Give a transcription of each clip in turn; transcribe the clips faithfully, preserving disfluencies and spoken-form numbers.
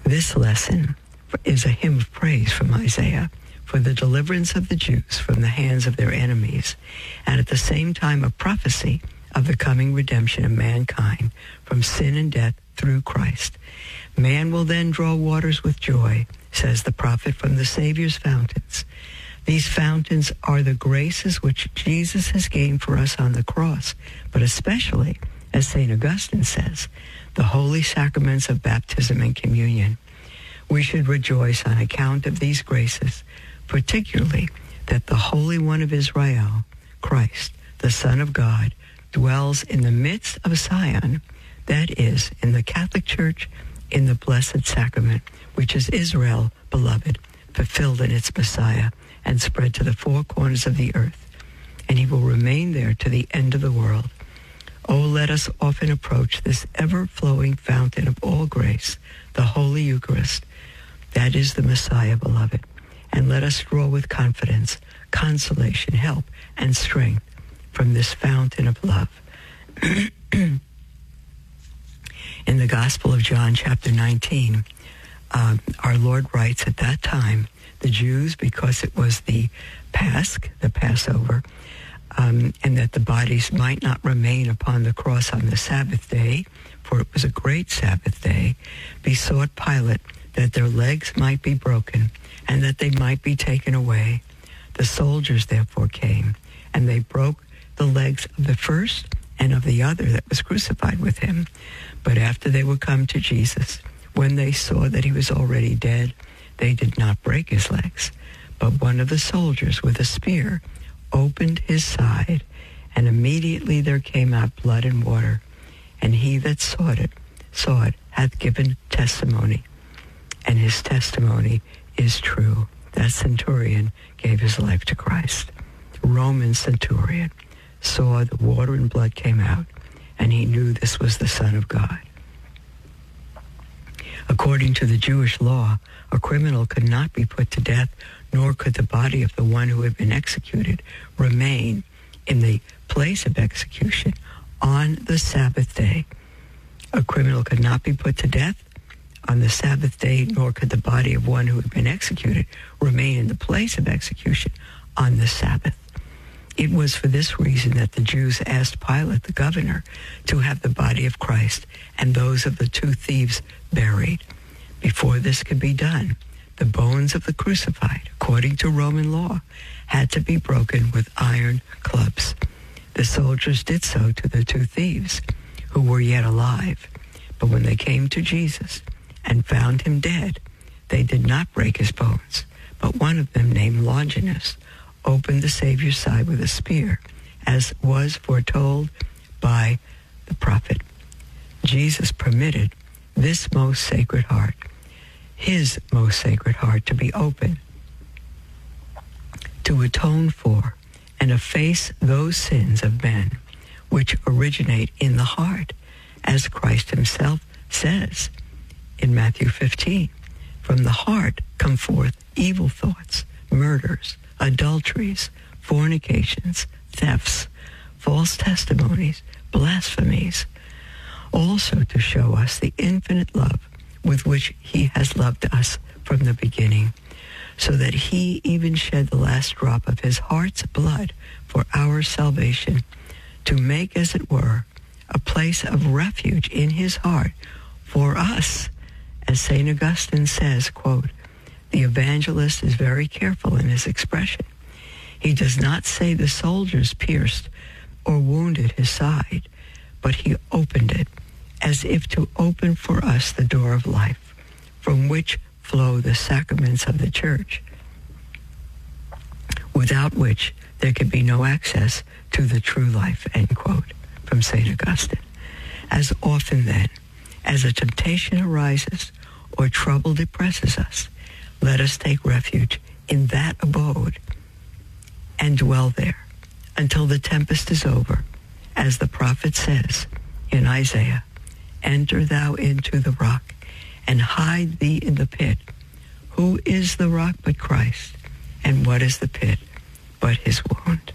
This lesson is a hymn of praise from Isaiah for the deliverance of the Jews from the hands of their enemies, and at the same time a prophecy of the coming redemption of mankind from sin and death through Christ. Man will then draw waters with joy, says the prophet, from the Savior's fountains. These fountains are the graces which Jesus has gained for us on the cross, but especially, as Saint Augustine says, the holy sacraments of baptism and communion. We should rejoice on account of these graces, particularly that the Holy One of Israel, Christ, the Son of God, dwells in the midst of Zion, that is, in the Catholic Church, in the Blessed Sacrament, which is Israel, beloved, fulfilled in its Messiah, and spread to the four corners of the earth, and he will remain there to the end of the world. Oh, let us often approach this ever-flowing fountain of all grace, the Holy Eucharist, that is the Messiah, beloved, and let us draw with confidence, consolation, help, and strength from this fountain of love. In the Gospel of John, chapter nineteen, um, our Lord writes, at that time, the Jews, because it was the Pasch, the Passover, um, and that the bodies might not remain upon the cross on the Sabbath day, for it was a great Sabbath day, besought Pilate that their legs might be broken and that they might be taken away. The soldiers therefore came, and they broke the legs of the first and of the other that was crucified with him. But after they were come to Jesus, when they saw that he was already dead, they did not break his legs. But one of the soldiers with a spear opened his side, and immediately there came out blood and water. And he that saw it, saw it, hath given testimony, and his testimony is true. That centurion gave his life to Christ. Roman centurion saw the water and blood came out, and he knew this was the Son of God. According to the Jewish law, a criminal could not be put to death, nor could the body of the one who had been executed remain in the place of execution on the Sabbath day. A criminal could not be put to death on the Sabbath day, nor could the body of one who had been executed remain in the place of execution on the Sabbath. It was for this reason that the Jews asked Pilate, the governor, to have the body of Christ and those of the two thieves buried. Before this could be done, the bones of the crucified, according to Roman law, had to be broken with iron clubs. The soldiers did so to the two thieves, who were yet alive. But when they came to Jesus and found him dead, they did not break his bones. But one of them, named Longinus, opened the Savior's side with a spear, as was foretold by the prophet. Jesus permitted this most sacred heart, his most sacred heart, to be open, to atone for and efface those sins of men which originate in the heart, as Christ himself says in Matthew fifteen. From the heart come forth evil thoughts, murders, adulteries, fornications, thefts, false testimonies, blasphemies, also to show us the infinite love with which he has loved us from the beginning, so that he even shed the last drop of his heart's blood for our salvation, to make, as it were, a place of refuge in his heart for us. As Saint Augustine says, quote, the evangelist is very careful in his expression. He does not say the soldiers pierced or wounded his side, but he opened it, as if to open for us the door of life, from which flow the sacraments of the Church, without which there could be no access to the true life, end quote, from Saint Augustine. As often then, as a temptation arises or trouble depresses us, let us take refuge in that abode and dwell there until the tempest is over. As the prophet says in Isaiah, enter thou into the rock and hide thee in the pit. Who is the rock but Christ? And what is the pit but his wound?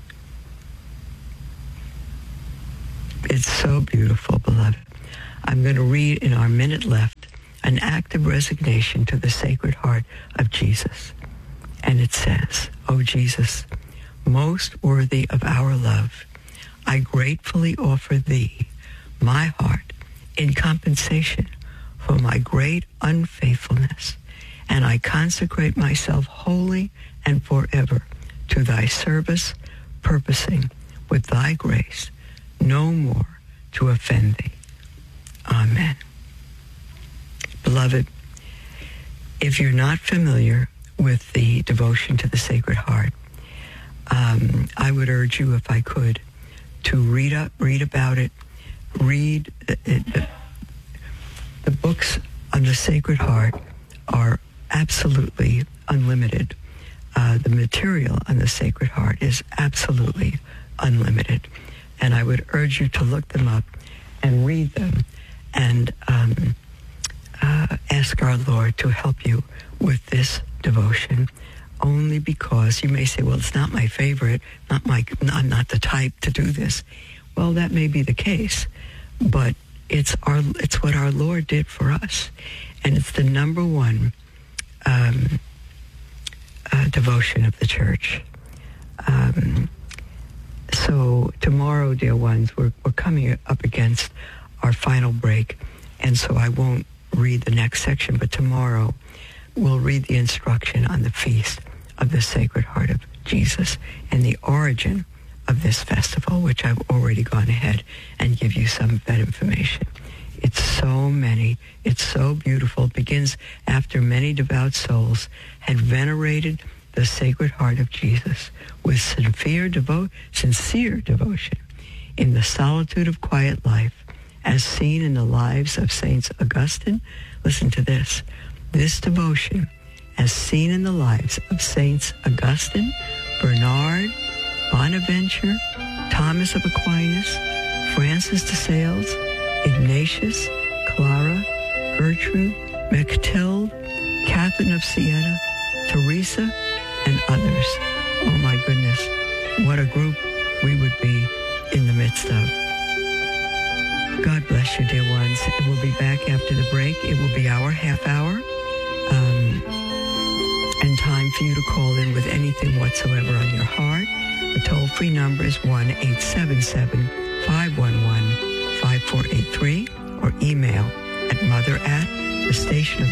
It's so beautiful, beloved. I'm going to read in our minute left an act of resignation to the Sacred Heart of Jesus. And it says, "O Jesus, most worthy of our love, I gratefully offer thee my heart in compensation for my great unfaithfulness, and I consecrate myself wholly and forever to thy service, purposing with thy grace no more to offend thee. Amen." Beloved, if you're not familiar with the devotion to the Sacred Heart, um, I would urge you, if I could, to read up, read about it, read it, it, the books on the Sacred Heart are absolutely unlimited. Uh, the material on the Sacred Heart is absolutely unlimited. And I would urge you to look them up and read them and um, uh, ask our Lord to help you with this devotion, only because you may say, well, it's not my favorite, not my, I'm not the type to do this. Well, that may be the case, but it's our, it's what our Lord did for us. And it's the number one um, uh, devotion of the church. Um, so tomorrow, dear ones, we're, we're coming up against our final break, and so I won't read the next section, but tomorrow we'll read the instruction on the Feast of the Sacred Heart of Jesus and the origin of this festival, which I've already gone ahead and give you some of that information. It's so many, it's so beautiful. It begins after many devout souls had venerated the Sacred Heart of Jesus with sincere, devo- sincere devotion in the solitude of quiet life, as seen in the lives of Saints Augustine. Listen to this. This devotion, as seen in the lives of Saints Augustine, Bernard, Bonaventure, Thomas of Aquinas, Francis de Sales, Ignatius, Clara, Gertrude, Mechtilde, Catherine of Siena, Teresa, and others. Oh my goodness, what a group we would be in the midst of. God bless you, dear ones. We'll be back after the break. It will be our half hour. Um, and time for you to call in with anything whatsoever on your heart. The toll-free number is one eight seven seven, five one one, five four eight three, or email at mother at the station of